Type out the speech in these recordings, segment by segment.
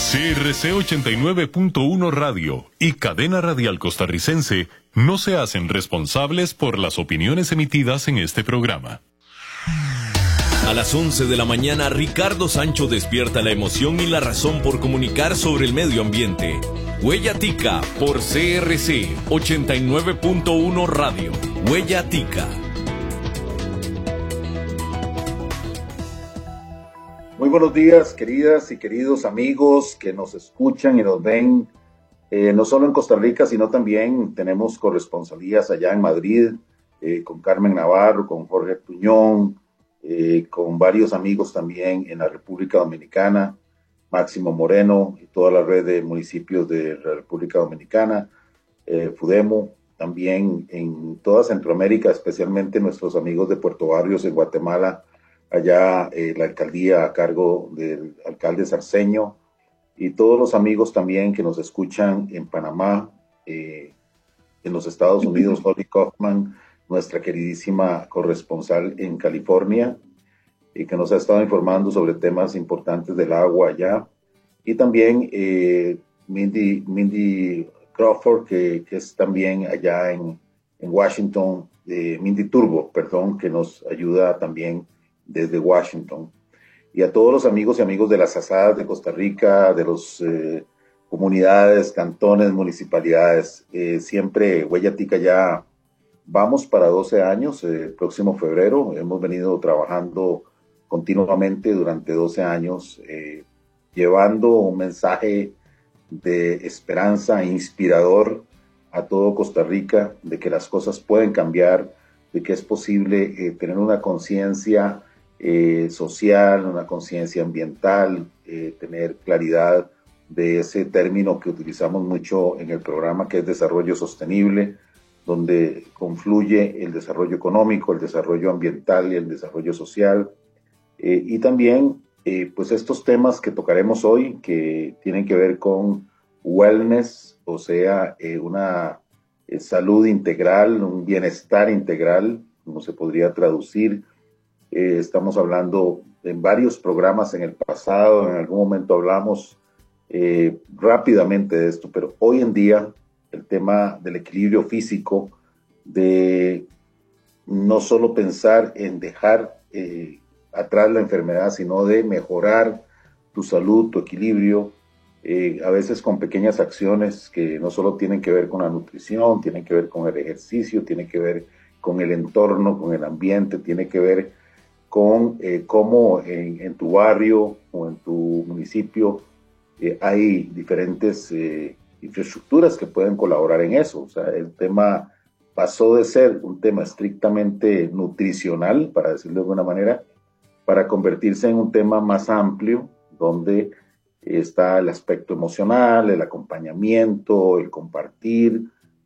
CRC 89.1 Radio y Cadena Radial Costarricense no se hacen responsables por las opiniones emitidas en este programa. A las 11 de la mañana, Ricardo Sancho despierta la emoción y la razón por comunicar sobre el medio ambiente. Huella Tica por CRC 89.1 Radio. Huella Tica. Muy buenos días, queridas y queridos amigos que nos escuchan y nos ven, no solo en Costa Rica, sino también tenemos corresponsalías allá en Madrid, con Carmen Navarro, con Jorge Tuñón, con varios amigos también en la República Dominicana, Máximo Moreno y toda la red de municipios de la República Dominicana, FUDEMO, también en toda Centroamérica, especialmente nuestros amigos de Puerto Barrios en Guatemala, allá la alcaldía a cargo del alcalde Sarceño, y todos los amigos también que nos escuchan en Panamá, en los Estados Unidos, Holly Kaufman, nuestra queridísima corresponsal en California, que nos ha estado informando sobre temas importantes del agua allá, y también Mindy Crawford, que es también allá en Washington, Mindy Turbo, perdón, que nos ayuda también desde Washington. Y a todos los amigos y amigos de las asadas de Costa Rica, de las comunidades, cantones, municipalidades, siempre Huella Tica ya vamos para 12 años, el próximo febrero. Hemos venido trabajando continuamente durante 12 años, llevando un mensaje de esperanza inspirador a todo Costa Rica, de que las cosas pueden cambiar, de que es posible tener una conciencia social, una conciencia ambiental, tener claridad de ese término que utilizamos mucho en el programa, que es desarrollo sostenible, donde confluye el desarrollo económico, el desarrollo ambiental y el desarrollo social, y también pues estos temas que tocaremos hoy, que tienen que ver con wellness, o sea, una salud integral, un bienestar integral, como se podría traducir. Estamos hablando en varios programas en el pasado, en algún momento hablamos rápidamente de esto, pero hoy en día el tema del equilibrio físico, de no solo pensar en dejar atrás la enfermedad, sino de mejorar tu salud, tu equilibrio, a veces con pequeñas acciones que no solo tienen que ver con la nutrición, tienen que ver con el ejercicio, tienen que ver con el entorno, con el ambiente, tiene que ver con cómo en tu barrio o en tu municipio hay diferentes infraestructuras que pueden colaborar en eso. O sea, el tema pasó de ser un tema estrictamente nutricional, para decirlo de alguna manera, para convertirse en un tema más amplio, donde está el aspecto emocional, el acompañamiento, el compartir,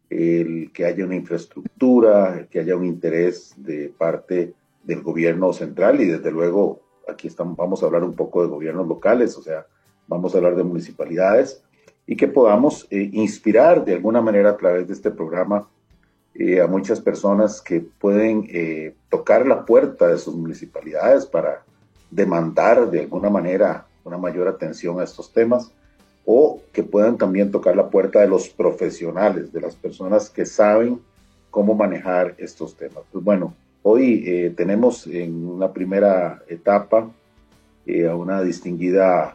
el que haya una infraestructura, el que haya un interés de parte del gobierno central, y desde luego aquí vamos a hablar un poco de gobiernos locales, o sea, vamos a hablar de municipalidades, y que podamos inspirar de alguna manera a través de este programa a muchas personas que pueden tocar la puerta de sus municipalidades para demandar de alguna manera una mayor atención a estos temas, o que puedan también tocar la puerta de los profesionales, de las personas que saben cómo manejar estos temas. Pues bueno, hoy tenemos en una primera etapa a una distinguida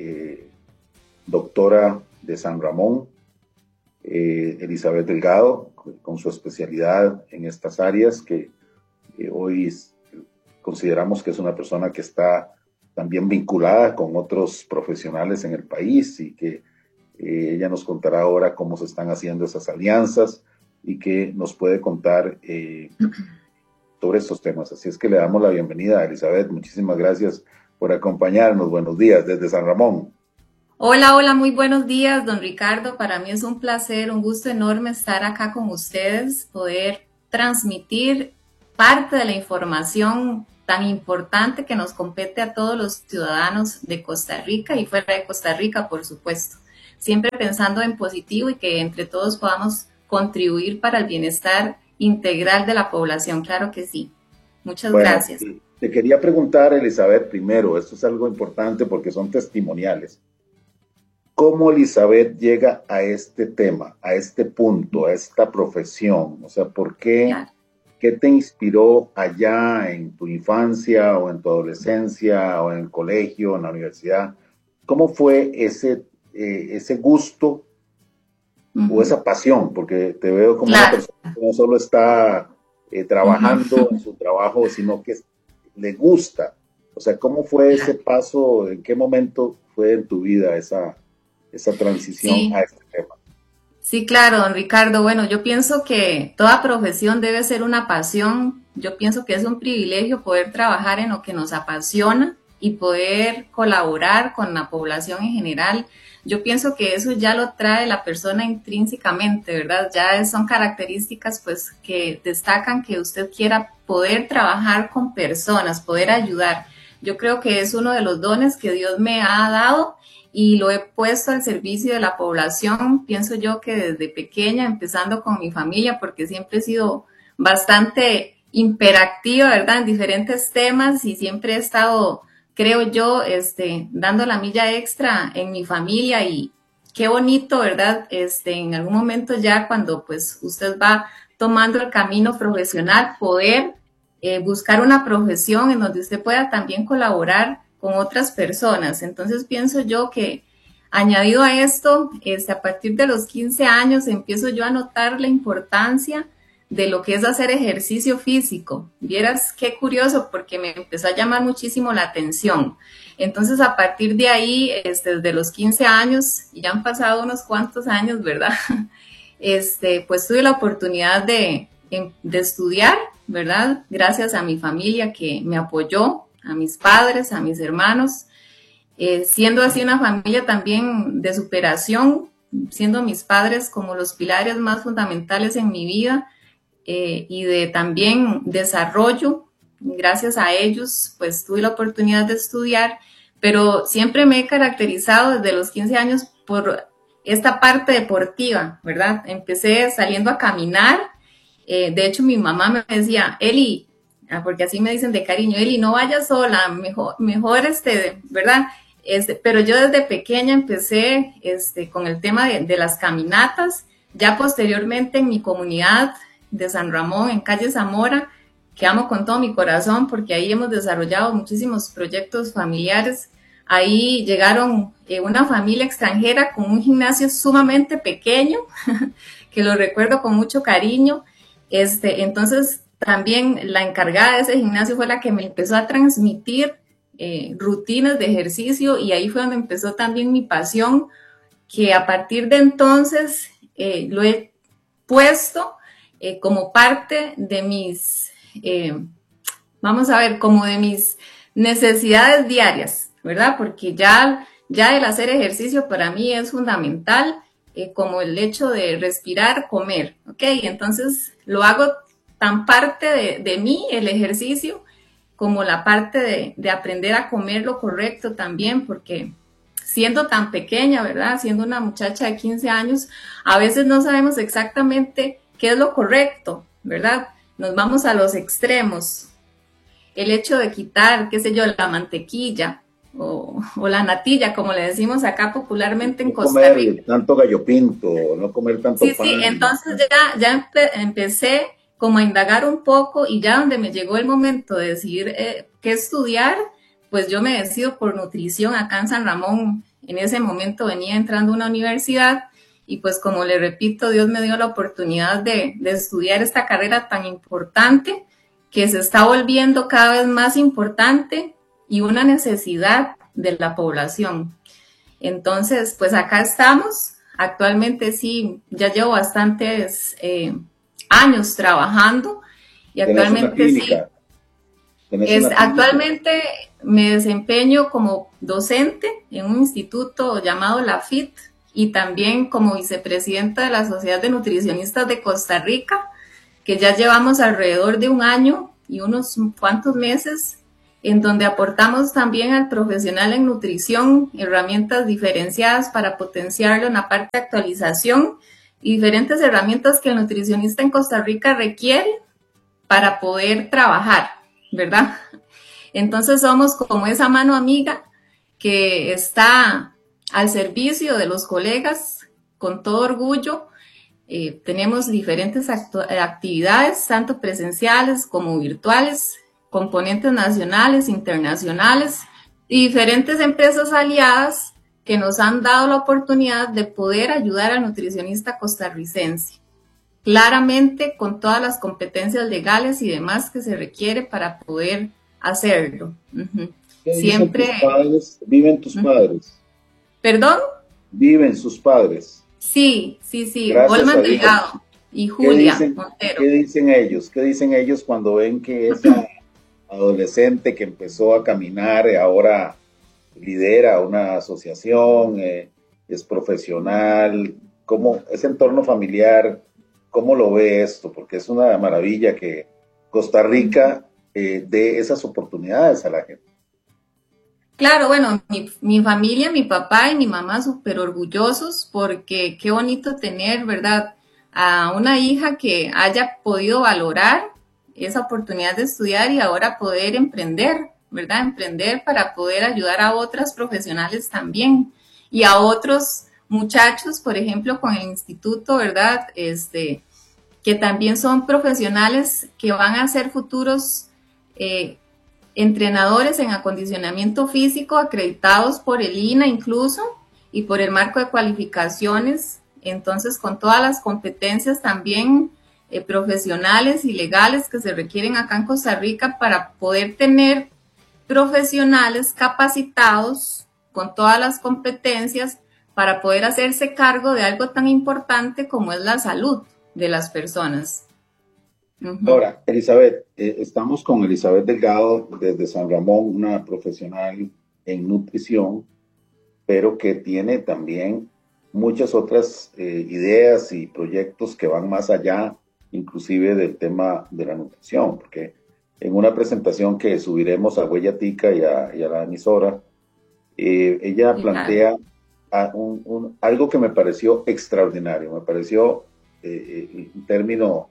doctora de San Ramón, Elizabeth Delgado, con su especialidad en estas áreas, que hoy consideramos que es una persona que está también vinculada con otros profesionales en el país, y que ella nos contará ahora cómo se están haciendo esas alianzas y que nos puede contar sobre estos temas. Así es que le damos la bienvenida a Elizabeth. Muchísimas gracias por acompañarnos. Buenos días desde San Ramón. Hola, muy buenos días, don Ricardo. Para mí es un placer, un gusto enorme estar acá con ustedes, poder transmitir parte de la información tan importante que nos compete a todos los ciudadanos de Costa Rica y fuera de Costa Rica, por supuesto. Siempre pensando en positivo y que entre todos podamos contribuir para el bienestar integral de la población, claro que sí. Muchas gracias. Te quería preguntar, Elizabeth, primero, esto es algo importante porque son testimoniales. ¿cómo Elizabeth llega a este tema, a este punto, a esta profesión? O sea, ¿por qué? Claro. ¿Qué te inspiró allá en tu infancia o en tu adolescencia o en el colegio, en la universidad? ¿Cómo fue ese gusto o esa pasión? Porque te veo como una persona que no solo está trabajando en su trabajo, sino que le gusta. O sea, ¿cómo fue ese paso? ¿En qué momento fue en tu vida esa transición a este tema? Sí, claro, don Ricardo. Bueno, yo pienso que toda profesión debe ser una pasión. Yo pienso que es un privilegio poder trabajar en lo que nos apasiona y poder colaborar con la población en general. Yo pienso que eso ya lo trae la persona intrínsecamente, ¿verdad? Ya son características pues que destacan que usted quiera poder trabajar con personas, poder ayudar. Yo creo que es uno de los dones que Dios me ha dado y lo he puesto al servicio de la población. Pienso yo que desde pequeña, empezando con mi familia, porque siempre he sido bastante hiperactiva, ¿verdad? En diferentes temas y siempre he estado, creo yo, dando la milla extra en mi familia y qué bonito, ¿verdad? En algún momento ya cuando pues usted va tomando el camino profesional, poder buscar una profesión en donde usted pueda también colaborar con otras personas. Entonces pienso yo que añadido a esto, a partir de los 15 años empiezo yo a notar la importancia de lo que es hacer ejercicio físico. Vieras qué curioso, porque me empezó a llamar muchísimo la atención. Entonces, a partir de ahí, desde los 15 años, y ya han pasado unos cuantos años, ¿verdad? Pues tuve la oportunidad de estudiar, ¿verdad? Gracias a mi familia que me apoyó, a mis padres, a mis hermanos, siendo así una familia también de superación, siendo mis padres como los pilares más fundamentales en mi vida, y de también desarrollo. Gracias a ellos, pues tuve la oportunidad de estudiar, pero siempre me he caracterizado desde los 15 años por esta parte deportiva, ¿verdad? Empecé saliendo a caminar. De hecho, mi mamá me decía, Eli, porque así me dicen de cariño, Eli, no vayas sola, mejor ¿verdad? Pero yo desde pequeña empecé con el tema de las caminatas. Ya posteriormente en mi comunidad de San Ramón, en calle Zamora, que amo con todo mi corazón porque ahí hemos desarrollado muchísimos proyectos familiares. Ahí llegaron una familia extranjera con un gimnasio sumamente pequeño, que lo recuerdo con mucho cariño. Entonces también la encargada de ese gimnasio fue la que me empezó a transmitir rutinas de ejercicio, y ahí fue donde empezó también mi pasión, que a partir de entonces lo he puesto como parte de mis, como de mis necesidades diarias, ¿verdad? Porque ya el hacer ejercicio para mí es fundamental, como el hecho de respirar, comer, ¿ok? Entonces lo hago tan parte de mí, el ejercicio, como la parte de aprender a comer lo correcto también, porque siendo tan pequeña, ¿verdad? Siendo una muchacha de 15 años, a veces no sabemos exactamente qué es lo correcto, ¿verdad? Nos vamos a los extremos. El hecho de quitar, qué sé yo, la mantequilla o la natilla, como le decimos acá popularmente en Costa Rica. No comer tanto gallo pinto, no comer tanto pan. Sí, entonces ya empecé como a indagar un poco, y ya donde me llegó el momento de decidir qué estudiar, pues yo me decido por nutrición acá en San Ramón. En ese momento venía entrando a una universidad y pues como le repito, Dios me dio la oportunidad de estudiar esta carrera tan importante, que se está volviendo cada vez más importante y una necesidad de la población. Entonces, pues acá estamos. Actualmente sí, ya llevo bastantes años trabajando, y actualmente sí. Actualmente me desempeño como docente en un instituto llamado La FIT, y también como vicepresidenta de la Sociedad de Nutricionistas de Costa Rica, que ya llevamos alrededor de un año y unos cuantos meses, en donde aportamos también al profesional en nutrición herramientas diferenciadas para potenciarlo en la parte de actualización y diferentes herramientas que el nutricionista en Costa Rica requiere para poder trabajar, ¿verdad? Entonces somos como esa mano amiga que está al servicio de los colegas con todo orgullo. Tenemos diferentes actividades, tanto presenciales como virtuales, componentes nacionales, internacionales y diferentes empresas aliadas que nos han dado la oportunidad de poder ayudar al nutricionista costarricense, claramente con todas las competencias legales y demás que se requiere para poder hacerlo. Siempre tus padres, ¿viven tus padres? ¿Perdón? ¿Viven sus padres? Sí. Olman Delgado y Julia Montero. ¿Qué dicen ellos? ¿Qué dicen ellos cuando ven que esa adolescente que empezó a caminar ahora lidera una asociación, es profesional? ¿Cómo ese entorno familiar, cómo lo ve esto? Porque es una maravilla que Costa Rica dé esas oportunidades a la gente. Claro, bueno, mi familia, mi papá y mi mamá súper orgullosos porque qué bonito tener, ¿verdad?, a una hija que haya podido valorar esa oportunidad de estudiar y ahora poder emprender, ¿verdad? Emprender para poder ayudar a otras profesionales también y a otros muchachos, por ejemplo, con el instituto, ¿verdad?, que también son profesionales que van a ser futuros entrenadores en acondicionamiento físico acreditados por el INA incluso y por el marco de cualificaciones, entonces con todas las competencias también profesionales y legales que se requieren acá en Costa Rica para poder tener profesionales capacitados con todas las competencias para poder hacerse cargo de algo tan importante como es la salud de las personas. Ahora, Elizabeth, estamos con Elizabeth Delgado desde San Ramón, una profesional en nutrición, pero que tiene también muchas otras ideas y proyectos que van más allá, inclusive del tema de la nutrición, porque en una presentación que subiremos a Huella Tica y a la emisora, ella plantea algo que me pareció extraordinario, me pareció un término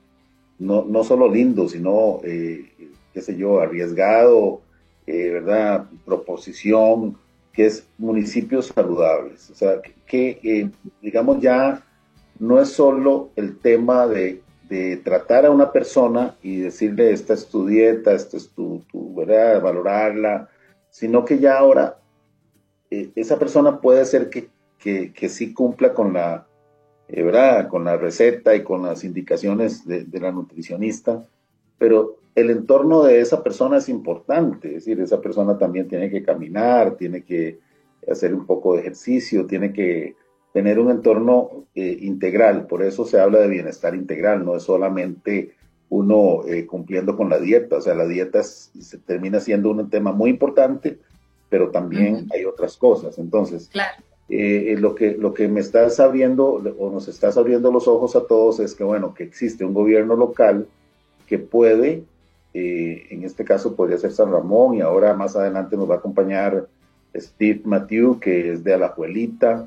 no solo lindo, sino, qué sé yo, arriesgado, ¿verdad? Proposición, que es municipios saludables. O sea, que digamos, ya no es solo el tema de tratar a una persona y decirle, esta es tu dieta, esta es tu ¿verdad? Valorarla, sino que ya ahora esa persona puede ser que sí cumpla con la ¿verdad? Con la receta y con las indicaciones de la nutricionista, pero el entorno de esa persona es importante, es decir, esa persona también tiene que caminar, tiene que hacer un poco de ejercicio, tiene que tener un entorno integral, por eso se habla de bienestar integral, no es solamente uno cumpliendo con la dieta, o sea, la dieta se termina siendo un tema muy importante, pero también hay otras cosas, entonces... Claro. Lo que me estás abriendo o nos estás abriendo los ojos a todos es que, bueno, que existe un gobierno local que puede, en este caso podría ser San Ramón, y ahora más adelante nos va a acompañar Steve Matthew, que es de Alajuelita,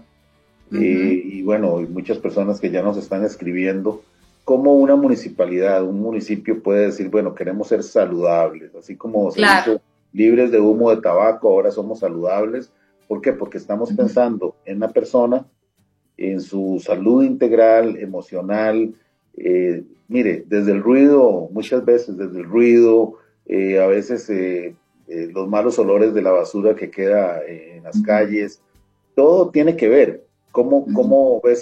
y bueno, y muchas personas que ya nos están escribiendo, cómo una municipalidad, un municipio puede decir, bueno, queremos ser saludables, así como se hizo libres de humo de tabaco, ahora somos saludables. ¿Por qué? Porque estamos pensando en la persona, en su salud integral, emocional. Mire, desde el ruido, muchas veces desde el ruido, a veces los malos olores de la basura que queda en las calles, todo tiene que ver. ¿Cómo ves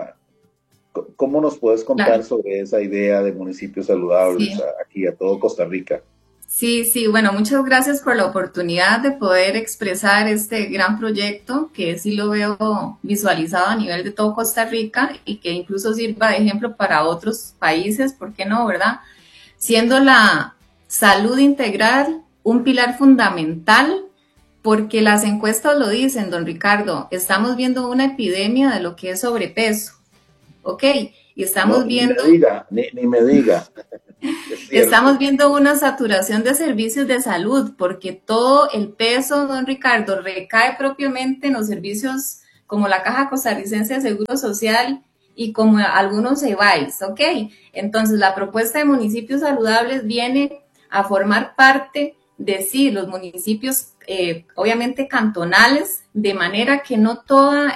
cómo nos puedes contar sobre esa idea de municipios saludables aquí a todo Costa Rica? Sí, bueno, muchas gracias por la oportunidad de poder expresar este gran proyecto que sí lo veo visualizado a nivel de todo Costa Rica y que incluso sirva de ejemplo para otros países, ¿por qué no, verdad? Siendo la salud integral un pilar fundamental, porque las encuestas lo dicen, don Ricardo, estamos viendo una epidemia de lo que es sobrepeso, ¿ok? Y estamos viendo... Ni me diga. Estamos viendo una saturación de servicios de salud porque todo el peso, don Ricardo, recae propiamente en los servicios como la Caja Costarricense de Seguro Social y como algunos EBAIS, ¿ok? Entonces, la propuesta de municipios saludables viene a formar parte decir los municipios, obviamente cantonales, de manera que no toda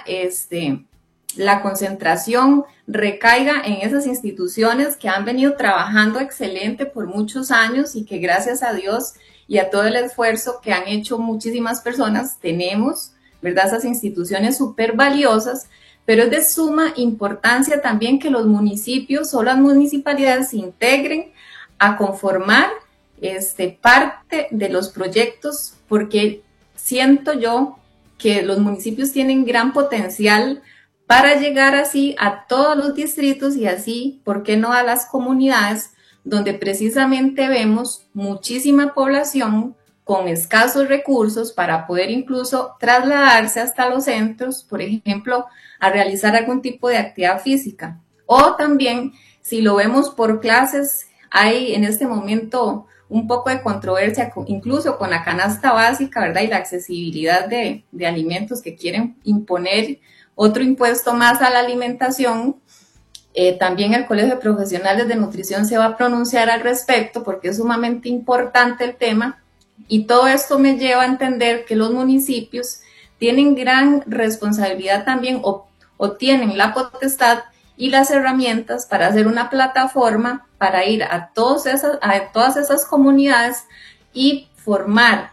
la concentración recaiga en esas instituciones que han venido trabajando excelente por muchos años y que gracias a Dios y a todo el esfuerzo que han hecho muchísimas personas, tenemos, ¿verdad?, esas instituciones súper valiosas, pero es de suma importancia también que los municipios o las municipalidades se integren a conformar parte de los proyectos, porque siento yo que los municipios tienen gran potencial para llegar así a todos los distritos y así, ¿por qué no a las comunidades donde precisamente vemos muchísima población con escasos recursos para poder incluso trasladarse hasta los centros, por ejemplo, a realizar algún tipo de actividad física? O también, si lo vemos por clases, hay en este momento un poco de controversia, incluso con la canasta básica, ¿verdad? Y la accesibilidad de alimentos que quieren imponer otro impuesto más a la alimentación. También el Colegio de Profesionales de Nutrición se va a pronunciar al respecto porque es sumamente importante el tema. Y todo esto me lleva a entender que los municipios tienen gran responsabilidad también o tienen la potestad y las herramientas para hacer una plataforma para ir a todas esas comunidades y formar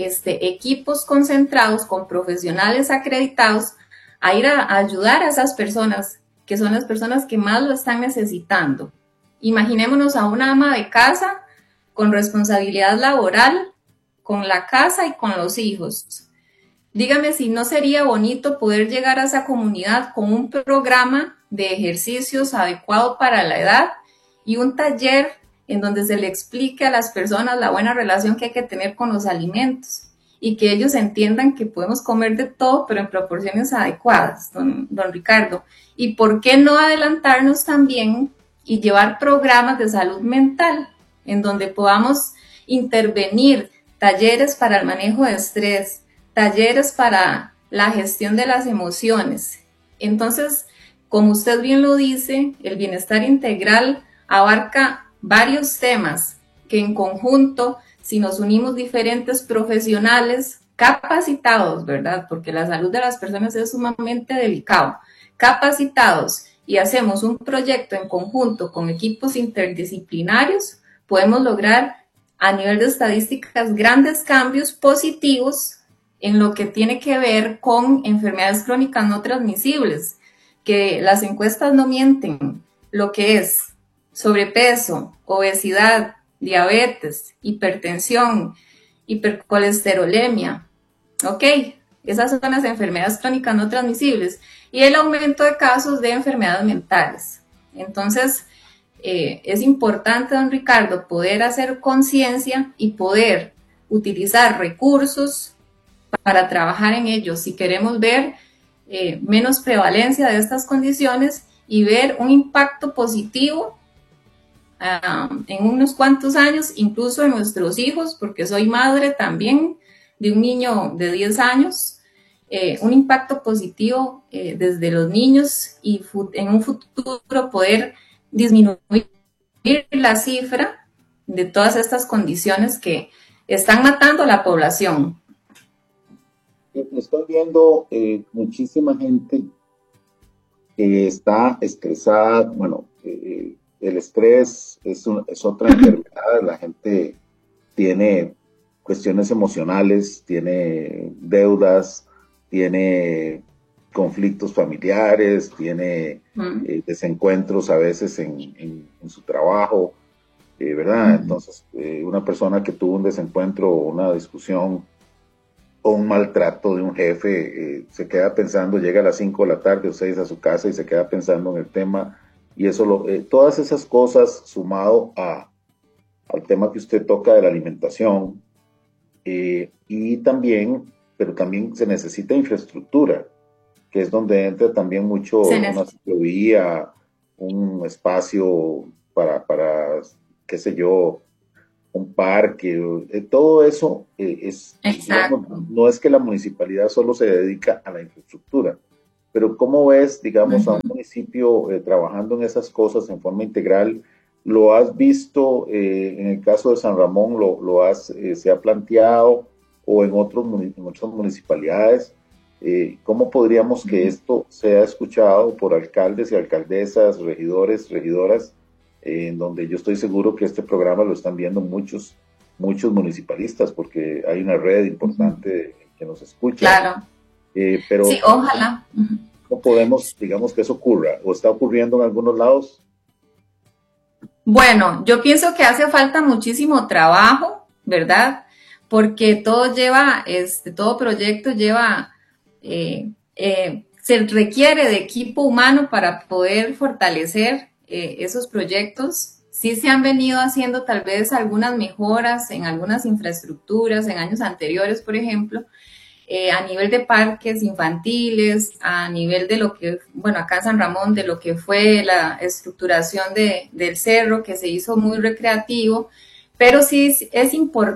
equipos concentrados con profesionales acreditados a ir a ayudar a esas personas, que son las personas que más lo están necesitando. Imaginémonos a una ama de casa con responsabilidad laboral, con la casa y con los hijos. Dígame si no sería bonito poder llegar a esa comunidad con un programa de ejercicios adecuado para la edad y un taller en donde se le explique a las personas la buena relación que hay que tener con los alimentos y que ellos entiendan que podemos comer de todo, pero en proporciones adecuadas, don Ricardo. ¿Y por qué no adelantarnos también y llevar programas de salud mental en donde podamos intervenir talleres para el manejo de estrés, talleres para la gestión de las emociones? Entonces, como usted bien lo dice, el bienestar integral abarca varios temas que en conjunto, si nos unimos diferentes profesionales capacitados, ¿verdad? Porque la salud de las personas es sumamente delicado, capacitados, y hacemos un proyecto en conjunto con equipos interdisciplinarios, podemos lograr a nivel de estadísticas grandes cambios positivos en lo que tiene que ver con enfermedades crónicas no transmisibles, que las encuestas no mienten, lo que es sobrepeso, obesidad, diabetes, hipertensión, hipercolesterolemia, ¿ok? Esas son las enfermedades crónicas no transmisibles y el aumento de casos de enfermedades mentales. Entonces, es importante, don Ricardo, poder hacer conciencia y poder utilizar recursos para trabajar en ellos si queremos ver menos prevalencia de estas condiciones y ver un impacto positivo en unos cuantos años, incluso en nuestros hijos, porque soy madre también de un niño de 10 años, un impacto positivo desde los niños y en un futuro poder disminuir la cifra de todas estas condiciones que están matando a la población. Estoy viendo muchísima gente que está estresada. Bueno, el estrés es otra enfermedad. La gente tiene cuestiones emocionales, tiene deudas, tiene conflictos familiares, tiene desencuentros a veces en su trabajo, ¿verdad? Entonces, una persona que tuvo un desencuentro o una discusión o un maltrato de un jefe, se queda pensando, llega a las 5 de la tarde o 6 a su casa y se queda pensando en el tema, y eso todas esas cosas sumado al tema que usted toca de la alimentación, y también, pero también se necesita infraestructura, que es donde entra también mucho una ciclovía, un espacio para qué sé yo, un parque, todo eso digamos, no es que la municipalidad solo se dedica a la infraestructura, pero ¿cómo ves, digamos, a un municipio trabajando en esas cosas en forma integral, ¿Lo has visto en el caso de San Ramón? ¿Se ha planteado o en otras municipalidades? ¿Cómo podríamos que esto sea escuchado por alcaldes y alcaldesas, regidores, regidoras, en donde yo estoy seguro que este programa lo están viendo muchos municipalistas, porque hay una red importante que nos escucha? Claro. Pero sí, ojalá. ¿cómo podemos, digamos, que eso ocurra? ¿O está ocurriendo en algunos lados? Bueno, yo pienso que hace falta muchísimo trabajo, ¿verdad? Porque todo proyecto lleva, se requiere de equipo humano para poder fortalecer esos proyectos. Sí se han venido haciendo tal vez algunas mejoras en algunas infraestructuras en años anteriores, por ejemplo, a nivel de parques infantiles, a nivel de lo que, bueno, acá en San Ramón, de lo que fue la estructuración del cerro, que se hizo muy recreativo, pero sí es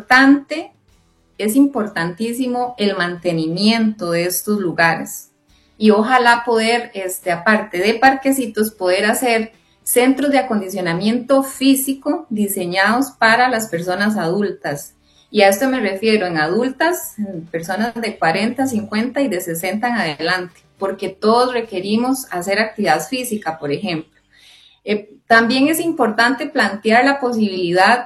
importantísimo el mantenimiento de estos lugares. Y ojalá poder, aparte de parquecitos, poder hacer centros de acondicionamiento físico diseñados para las personas adultas. Y a esto me refiero en adultas, en personas de 40, 50 y de 60 en adelante, porque todos requerimos hacer actividad física, por ejemplo. También es importante plantear la posibilidad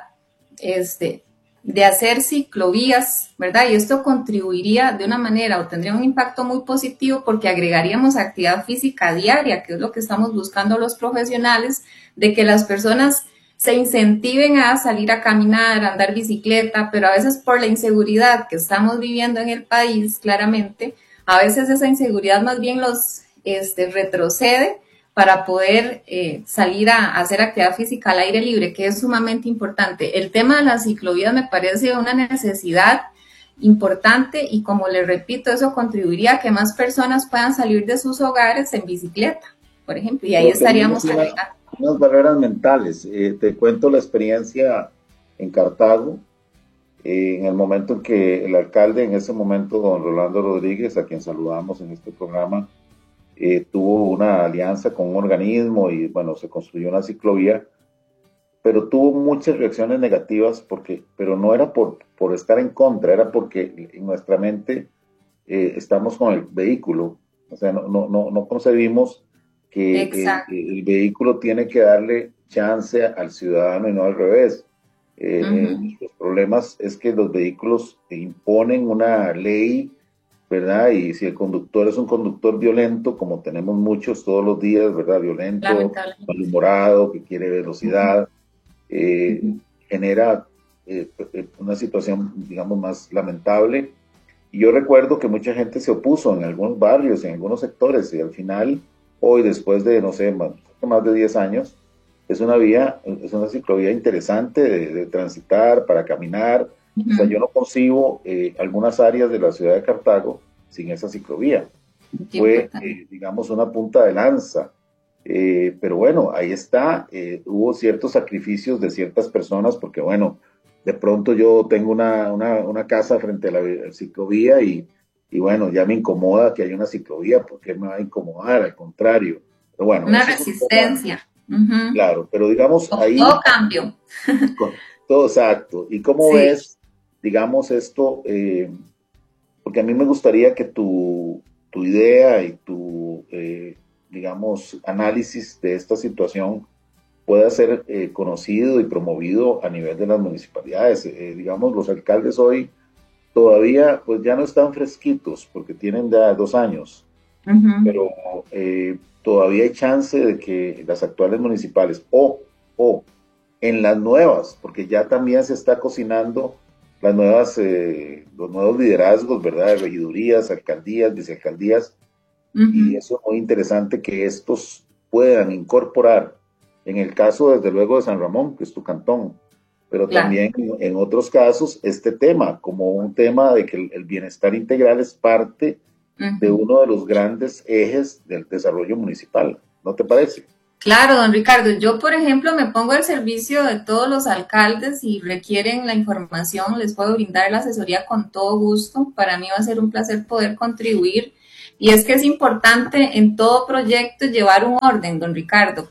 de hacer ciclovías, ¿verdad? Y esto contribuiría de una manera o tendría un impacto muy positivo porque agregaríamos actividad física diaria, que es lo que estamos buscando los profesionales, de que las personas se incentiven a salir a caminar, a andar bicicleta, pero a veces por la inseguridad que estamos viviendo en el país, claramente, a veces esa inseguridad más bien los retrocede para poder salir a hacer actividad física al aire libre, que es sumamente importante. El tema de las ciclovías me parece una necesidad importante y, como les repito, eso contribuiría a que más personas puedan salir de sus hogares en bicicleta, por ejemplo, y ahí estaríamos agregando. Unas barreras mentales. Te cuento la experiencia en Cartago, en el momento en que el alcalde, en ese momento, don Rolando Rodríguez, a quien saludamos en este programa, tuvo una alianza con un organismo y, bueno, se construyó una ciclovía, pero tuvo muchas reacciones negativas, pero no era por estar en contra, era porque en nuestra mente estamos con el vehículo, o sea, no concebimos que el vehículo tiene que darle chance al ciudadano y no al revés. Los problemas es que los vehículos imponen una ley, ¿verdad? Y si el conductor es un conductor violento, como tenemos muchos todos los días, ¿verdad? Violento, malhumorado, que quiere velocidad, genera una situación, digamos, más lamentable. Y yo recuerdo que mucha gente se opuso en algunos barrios, en algunos sectores, y al final, hoy, después de, no sé, más de 10 años, es una ciclovía interesante de transitar, para caminar. O sea, yo no concibo algunas áreas de la ciudad de Cartago sin esa ciclovía. Fue, digamos, una punta de lanza. Pero bueno, ahí está. Hubo ciertos sacrificios de ciertas personas porque, bueno, de pronto yo tengo una casa frente a la ciclovía y bueno, ya me incomoda que haya una ciclovía. ¿Por qué me va a incomodar? Al contrario. Pero bueno, una resistencia. Claro, pero digamos ahí... Todo cambio. Todo exacto. ¿Y cómo ves, digamos, esto? Porque a mí me gustaría que tu idea y tu, digamos, análisis de esta situación pueda ser conocido y promovido a nivel de las municipalidades. Digamos, los alcaldes hoy todavía, pues ya no están fresquitos porque tienen ya 2 años, pero todavía hay chance de que las actuales municipales o en las nuevas, porque ya también se está cocinando los nuevos liderazgos, ¿verdad? De regidurías, alcaldías, vicealcaldías, y eso es muy interesante que estos puedan incorporar, en el caso desde luego de San Ramón, que es tu cantón, pero también en otros casos este tema, como un tema de que el bienestar integral es parte de uno de los grandes ejes del desarrollo municipal, ¿no te parece? Claro, don Ricardo. Yo, por ejemplo, me pongo al servicio de todos los alcaldes y requieren la información, les puedo brindar la asesoría con todo gusto. Para mí va a ser un placer poder contribuir. Y es que es importante en todo proyecto llevar un orden, don Ricardo.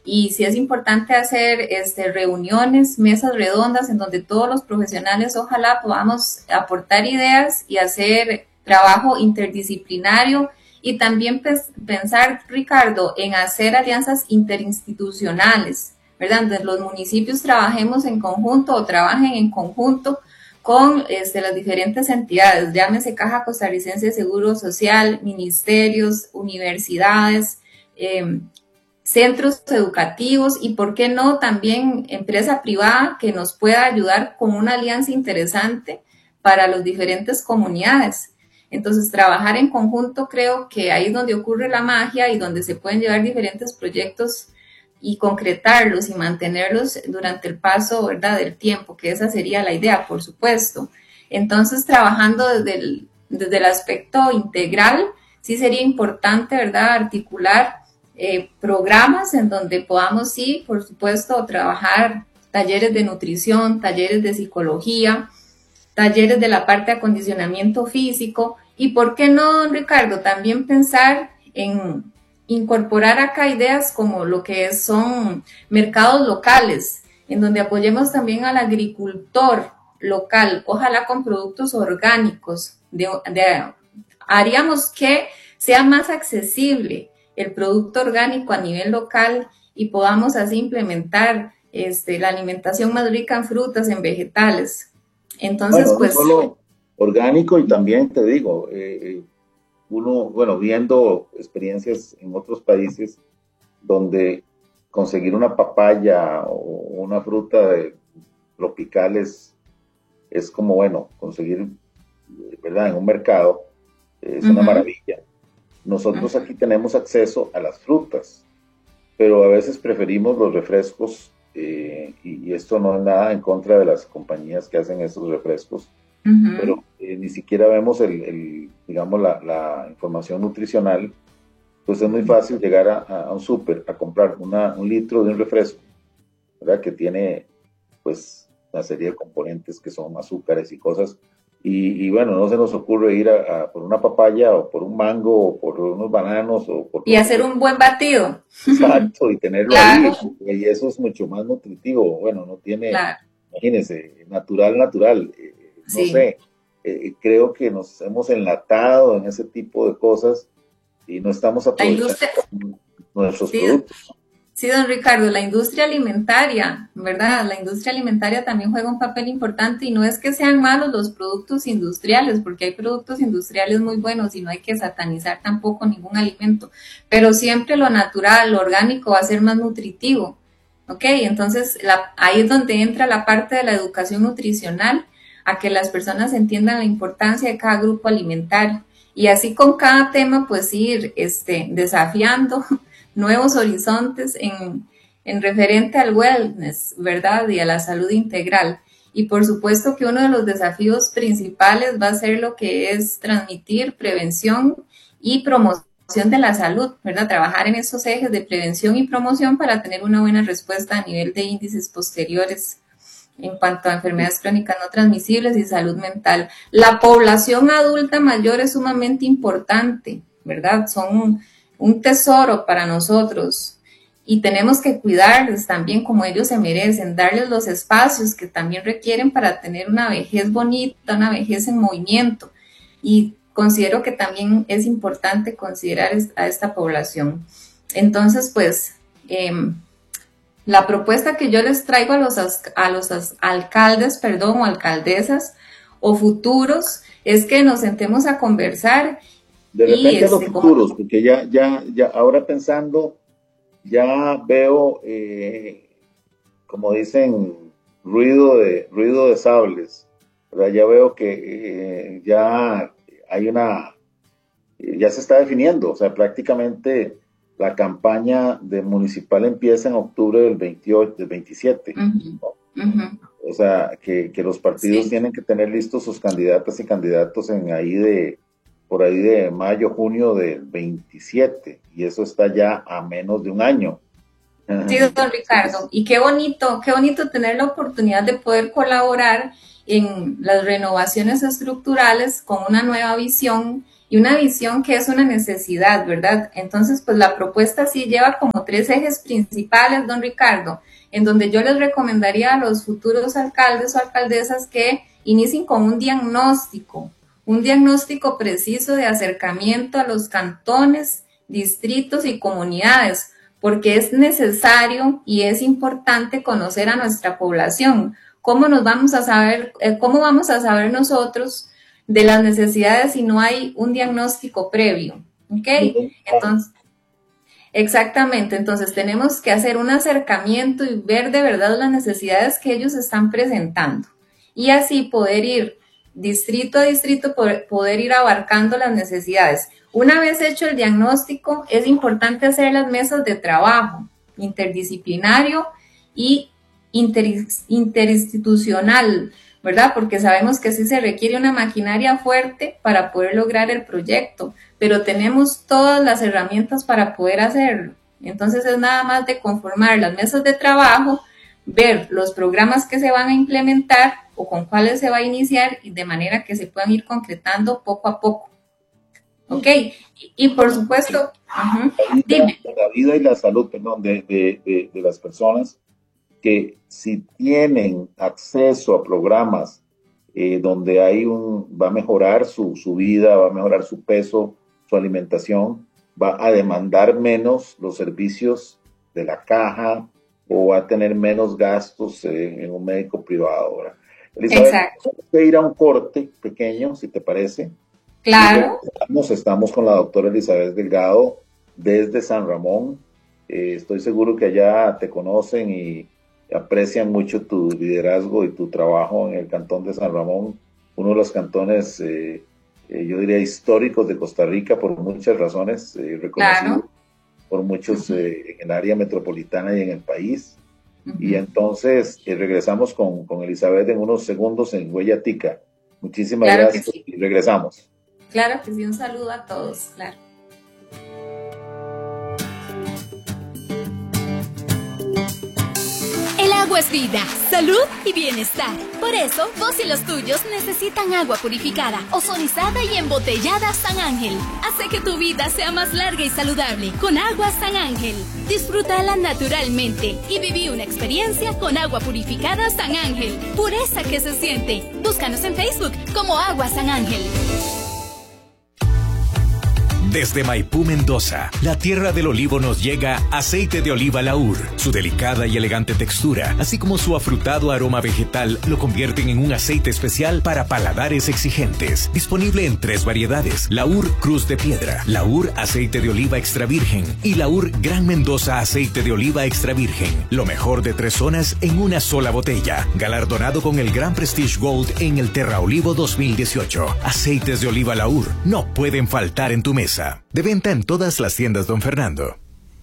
y sí es importante hacer reuniones, mesas redondas en donde todos los profesionales ojalá podamos aportar ideas y hacer trabajo interdisciplinario y también pensar, Ricardo, en hacer alianzas interinstitucionales, ¿verdad? Donde los municipios trabajemos en conjunto o trabajen en conjunto con las diferentes entidades, llámese Caja Costarricense de Seguro Social, ministerios, universidades, centros educativos y, ¿por qué no?, también empresa privada que nos pueda ayudar con una alianza interesante para las diferentes comunidades. Entonces, trabajar en conjunto creo que ahí es donde ocurre la magia y donde se pueden llevar diferentes proyectos y concretarlos y mantenerlos durante el paso, ¿verdad?, del tiempo, que esa sería la idea, por supuesto. Entonces, trabajando desde el aspecto integral, sí sería importante, ¿verdad?, articular programas en donde podamos, sí, por supuesto, trabajar talleres de nutrición, talleres de psicología, talleres de la parte de acondicionamiento físico y, ¿por qué no, don Ricardo?, también pensar en incorporar acá ideas como lo que son mercados locales, en donde apoyemos también al agricultor local, ojalá con productos orgánicos, haríamos que sea más accesible el producto orgánico a nivel local y podamos así implementar la alimentación más rica en frutas, en vegetales. Entonces, bueno, pues... no solo orgánico, y también te digo, uno, bueno, viendo experiencias en otros países donde conseguir una papaya o una fruta tropical es como, bueno, conseguir, ¿verdad?, en un mercado, es una maravilla. Nosotros aquí tenemos acceso a las frutas, pero a veces preferimos los refrescos, y esto no es nada en contra de las compañías que hacen estos refrescos, pero ni siquiera vemos digamos, la información nutricional. Pues es muy fácil llegar a un súper a comprar un litro de un refresco, ¿verdad?, que tiene pues una serie de componentes que son azúcares y cosas. Y bueno, no se nos ocurre ir por una papaya o por un mango o por unos bananos y hacer un buen batido. Exacto, y tenerlo claro. Ahí, y eso es mucho más nutritivo. Bueno, no tiene, claro. Imagínense, natural, sí. No sé, creo que nos hemos enlatado en ese tipo de cosas y no estamos aprovechando nuestros productos. Sí, don Ricardo, la industria alimentaria, ¿verdad? La industria alimentaria también juega un papel importante y no es que sean malos los productos industriales, porque hay productos industriales muy buenos y no hay que satanizar tampoco ningún alimento, pero siempre lo natural, lo orgánico va a ser más nutritivo, ¿ok? Entonces, ahí es donde entra la parte de la educación nutricional, a que las personas entiendan la importancia de cada grupo alimentario y así con cada tema, pues ir desafiando nuevos horizontes en referente al wellness, ¿verdad? Y a la salud integral. Y por supuesto que uno de los desafíos principales va a ser lo que es transmitir prevención y promoción de la salud, ¿verdad? Trabajar en esos ejes de prevención y promoción para tener una buena respuesta a nivel de índices posteriores en cuanto a enfermedades crónicas no transmisibles y salud mental. La población adulta mayor es sumamente importante, ¿verdad? Son un tesoro para nosotros y tenemos que cuidarles también como ellos se merecen, darles los espacios que también requieren para tener una vejez bonita, una vejez en movimiento, y considero que también es importante considerar a esta población. Entonces, pues, la propuesta que yo les traigo a los alcaldes, o alcaldesas o futuros es que nos sentemos a conversar. De repente los futuros, porque ya ahora pensando, ya veo, como dicen, ruido de sables, ¿verdad? Ya veo que ya hay ya se está definiendo, o sea, prácticamente la campaña municipal empieza en octubre del 27, ¿no? O sea, que los partidos tienen que tener listos sus candidatas y candidatos por ahí de mayo, junio del 27, y eso está ya a menos de un año. Sí, don Ricardo, y qué bonito tener la oportunidad de poder colaborar en las renovaciones estructurales con una nueva visión y una visión que es una necesidad, ¿verdad? Entonces, pues la propuesta sí lleva como 3 ejes principales, don Ricardo, en donde yo les recomendaría a los futuros alcaldes o alcaldesas que inicien con un diagnóstico preciso de acercamiento a los cantones, distritos y comunidades, porque es necesario y es importante conocer a nuestra población. ¿Cómo vamos a saber nosotros de las necesidades si no hay un diagnóstico previo? ¿Ok? Entonces, exactamente. Entonces, tenemos que hacer un acercamiento y ver de verdad las necesidades que ellos están presentando. Y así poder ir distrito a distrito, poder ir abarcando las necesidades. Una vez hecho el diagnóstico, es importante hacer las mesas de trabajo interdisciplinario y interinstitucional, ¿verdad? Porque sabemos que sí se requiere una maquinaria fuerte para poder lograr el proyecto, pero tenemos todas las herramientas para poder hacerlo. Entonces es nada más de conformar las mesas de trabajo, ver los programas que se van a implementar o con cuáles se va a iniciar y de manera que se puedan ir concretando poco a poco. ¿Ok? Y por supuesto, dime. La vida y la salud, de las personas que si tienen acceso a programas donde va a mejorar su vida, va a mejorar su peso, su alimentación, va a demandar menos los servicios de la caja o va a tener menos gastos en un médico privado ahora. Elizabeth, exacto. Vamos a ir a un corte pequeño, si te parece. Claro. Estamos con la doctora Elizabeth Delgado desde San Ramón. Estoy seguro que allá te conocen y aprecian mucho tu liderazgo y tu trabajo en el cantón de San Ramón, uno de los cantones, yo diría, históricos de Costa Rica por muchas razones, reconocido por muchos en el área metropolitana y en el país. Y entonces regresamos con Elizabeth en unos segundos en Huella Tica. Muchísimas gracias y regresamos. Claro que sí, un saludo a todos, claro. El agua es vida, salud y bienestar. Por eso, vos y los tuyos necesitan agua purificada, ozonizada y embotellada San Ángel. Hace que tu vida sea más larga y saludable con agua San Ángel. Disfrútala naturalmente y viví una experiencia con agua purificada San Ángel. Pureza que se siente. Búscanos en Facebook como Agua San Ángel. Desde Maipú, Mendoza, la tierra del olivo, nos llega aceite de oliva Laur. Su delicada y elegante textura, así como su afrutado aroma vegetal, lo convierten en un aceite especial para paladares exigentes. Disponible en 3 variedades: Laur Cruz de Piedra, Laur Aceite de Oliva Extra Virgen y Laur Gran Mendoza Aceite de Oliva Extra Virgen. Lo mejor de 3 zonas en una sola botella. Galardonado con el Gran Prestige Gold en el Terra Olivo 2018. Aceites de oliva Laur no pueden faltar en tu mesa. De venta en todas las tiendas Don Fernando.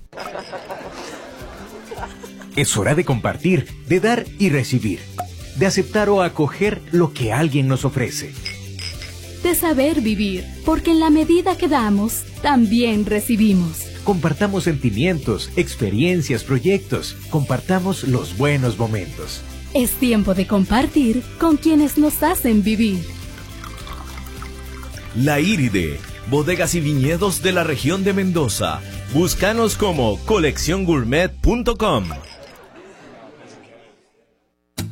Es hora de compartir, de dar y recibir, de aceptar o acoger lo que alguien nos ofrece. De saber vivir, porque en la medida que damos, también recibimos. Compartamos sentimientos, experiencias, proyectos. Compartamos los buenos momentos. Es tiempo de compartir con quienes nos hacen vivir. La Iride, bodegas y viñedos de la región de Mendoza. Búscanos como colecciongourmet.com.